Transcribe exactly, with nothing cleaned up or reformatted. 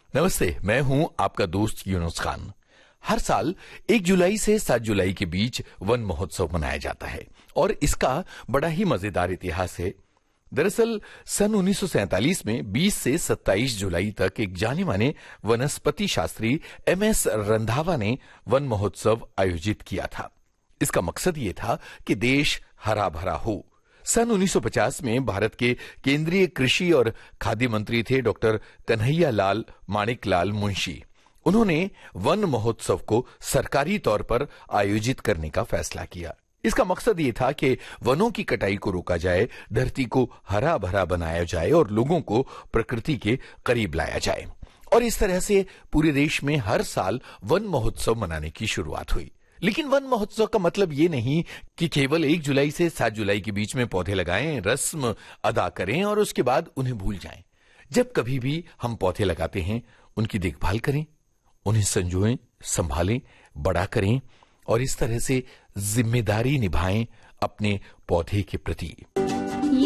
नमस्ते, मैं हूं आपका दोस्त यूनुस खान। हर साल एक जुलाई से सात जुलाई के बीच वन महोत्सव मनाया जाता है और इसका बड़ा ही मजेदार इतिहास है। दरअसल सन उन्नीस सौ सैंतालीस में बीस से सत्ताईस जुलाई तक एक जाने माने वनस्पति शास्त्री एम एस रंधावा ने वन महोत्सव आयोजित किया था। इसका मकसद ये था कि देश हरा भरा हो। सन उन्नीस सौ पचास में भारत के केंद्रीय कृषि और खाद्य मंत्री थे डॉक्टर कन्हैया लाल माणिकलाल मुंशी। उन्होंने वन महोत्सव को सरकारी तौर पर आयोजित करने का फैसला किया। इसका मकसद ये था कि वनों की कटाई को रोका जाए, धरती को हरा भरा बनाया जाए और लोगों को प्रकृति के करीब लाया जाए। और इस तरह से पूरे देश में हर साल वन महोत्सव मनाने की शुरुआत हुई। लेकिन वन महोत्सव का मतलब ये नहीं कि केवल एक जुलाई से सात जुलाई के बीच में पौधे लगाएं, रस्म अदा करें और उसके बाद उन्हें भूल जाएं। जब कभी भी हम पौधे लगाते हैं, उनकी देखभाल करें, उन्हें संजोएं, संभालें, बड़ा करें और इस तरह से जिम्मेदारी निभाएं अपने पौधे के प्रति।